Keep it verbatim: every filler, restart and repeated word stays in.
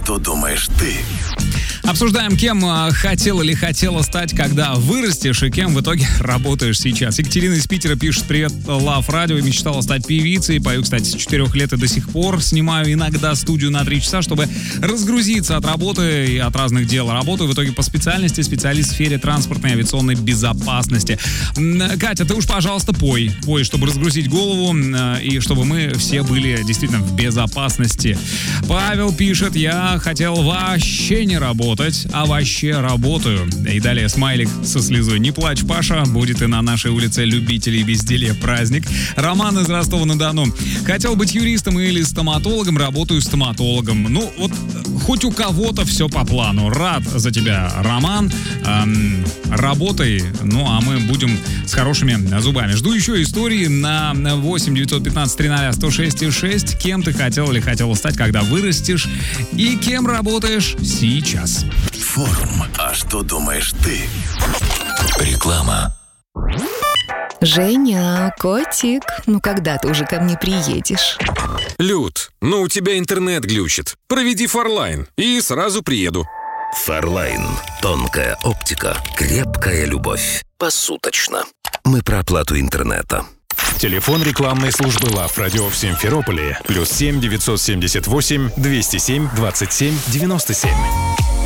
что думаешь ты? Обсуждаем, кем хотел или хотела стать, когда вырастешь, и кем в итоге работаешь сейчас. Екатерина из Питера пишет: привет, Лав Радио. Мечтала стать певицей. Пою, кстати, с четырех лет и до сих пор. Снимаю иногда студию на три часа, чтобы разгрузиться от работы и от разных дел. Работаю в итоге по специальности специалист в сфере транспортной и авиационной безопасности. Катя, ты уж, пожалуйста, пой. Пой, чтобы разгрузить голову и чтобы мы все были действительно в безопасности. Павел пишет: я хотел вообще не работать, а вообще работаю. И далее смайлик со слезой. Не плачь, Паша, будет и на нашей улице любителей безделья праздник. Роман из Ростова-на-Дону. Хотел быть юристом или стоматологом, работаю стоматологом. Ну, вот хоть у кого-то все по плану. Рад за тебя, Роман. Эм, работай, ну а мы будем с хорошими зубами. Жду еще истории на восемь девятьсот пятнадцать триста сто шесть шесть. Кем ты хотел или хотела стать, когда вырастешь? И кем работаешь сейчас? Форум «А что думаешь ты?» Реклама. Женя, котик, ну когда ты уже ко мне приедешь? Люд, ну у тебя интернет глючит. Проведи Фарлайн и сразу приеду. Фарлайн. Тонкая оптика, крепкая любовь. Посуточно. Мы про оплату интернета. Телефон рекламной службы Лав Радио в Симферополе. Плюс семь девятьсот семьдесят восемь двести семь двадцать семь девяносто семь.